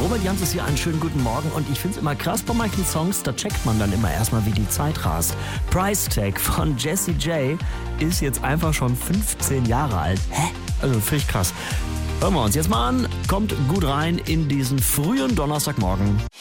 Robert Janses hier, einen schönen guten Morgen. Und ich finde es immer krass bei manchen Songs, da checkt man dann immer erstmal, wie die Zeit rast. Price Tag von Jessie J ist jetzt einfach schon 15 Jahre alt. Hä? Also völlig krass. Hören wir uns jetzt mal an. Kommt gut rein in diesen frühen Donnerstagmorgen.